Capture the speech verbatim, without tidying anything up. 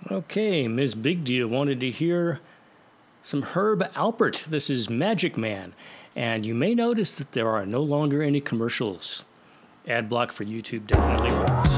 Okay, Miz Big Deal wanted to hear some Herb Alpert. This is Magic Man. And you may notice that there are no longer any commercials. Ad block for YouTube definitely works.